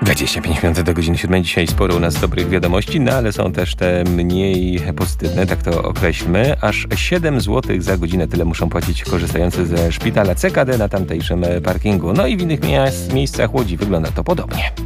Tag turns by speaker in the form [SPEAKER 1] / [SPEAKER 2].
[SPEAKER 1] 25 minut do godziny 7. Dzisiaj sporo u nas dobrych wiadomości, no ale są też te mniej pozytywne, tak to określmy. Aż 7 zł za godzinę tyle muszą płacić korzystający ze szpitala CKD na tamtejszym parkingu. No i w innych miejscach Łodzi wygląda to podobnie.